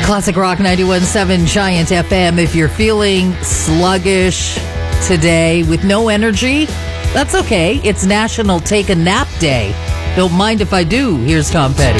Classic Rock 91.7 Giant FM. If you're feeling sluggish today with no energy, that's okay. It's National Take a Nap Day. Don't mind if I do. Here's Tom Petty.